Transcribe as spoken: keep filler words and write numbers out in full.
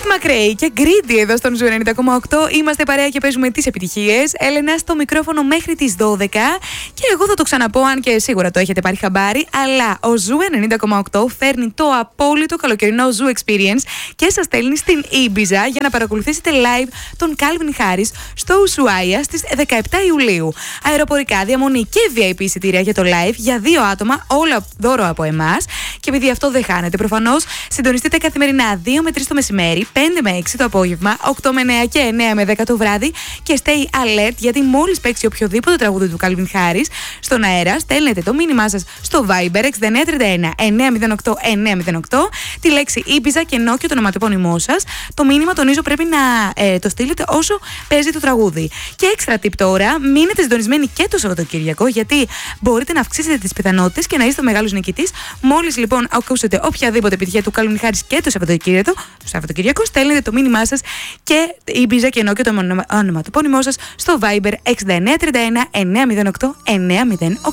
Tate McRae και Greedy εδώ στον Ζου ενενήντα κόμμα οκτώ. Είμαστε παρέα και παίζουμε τις επιτυχίες. Έλενα στο μικρόφωνο μέχρι τις δώδεκα. Και εγώ θα το ξαναπώ, αν και σίγουρα το έχετε πάρει χαμπάρι. Αλλά ο Ζου ενενήντα κόμμα οκτώ φέρνει το απόλυτο καλοκαιρινό Ζου Experience και σας στέλνει στην Ήμπιζα για να παρακολουθήσετε live τον Calvin Harris στο Ουσουάια στις δεκαεπτά Ιουλίου. Αεροπορικά, διαμονή και βι άι πι εισιτήρια για το live για δύο άτομα, όλα δώρο από εμάς. Και επειδή αυτό δεν χάνεται προφανώς, συντονιστείτε καθημερινά δύο με τρεις το μεσημέρι, πέντε με έξι το απόγευμα, οκτώ με εννέα και εννέα με δέκα το βράδυ. Και stay alert, γιατί μόλις παίξει οποιοδήποτε τραγούδι του Calvin Harris στον αέρα, στέλνετε το μήνυμά σας στο Viber εξήντα εννέα τριάντα ένα εννέα μηδέν οκτώ εννέα μηδέν οκτώ, τη λέξη Ήμπιζα και ενώ και το ονοματεπώνυμό σας. Το μήνυμα, τονίζω, πρέπει να ε, το στείλετε όσο παίζει το τραγούδι. Και έξτρα tip τώρα, μείνετε συντονισμένοι και το Σαββατοκύριακο, γιατί μπορείτε να αυξήσετε τις πιθανότητες και να είστε ο μεγάλος νικητής. Μόλις λοιπόν ακούσετε οποιαδήποτε επιτυχία του Calvin Harris και το Σαββατοκύριακο, το Σαββατοκύριακο στέλνετε το μήνυμά σας και Ήμπιζα και ενώ και το ονοματεπώνυμό σας στο Viber εξήντα εννέα τριάντα ένα εννέα μηδέν οκτώ εννέα μηδέν οκτώ.